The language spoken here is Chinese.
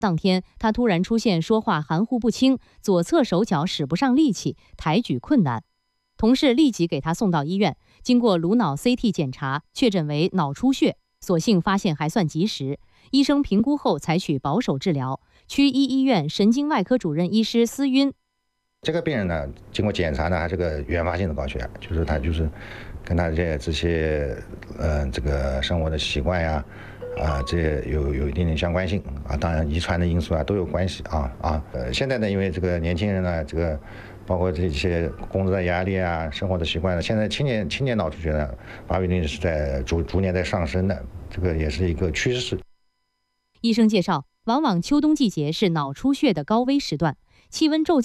当天，他突然出现说话含糊不清，左侧手脚使不上力气，抬举困难。同事立即给他送到医院，经过颅脑 CT 检查，确诊为脑出血，所幸发现还算及时。医生评估后采取保守治疗。区一医院神经外科主任医师司晕。 这个病人呢，经过检查呢，他这个原发性的高血压，就是他跟他这些这个生活的习惯呀，这有一定的相关性啊，当然遗传的因素啊都有关系现在呢，因为这个年轻人呢，这个包括这些工作的压力啊，生活的习惯呢，现在青年脑出血呢，发病率是在逐年在上升的，这个也是一个趋势。 医生介绍，往往秋冬季节是脑出血的高危时段，气温骤降。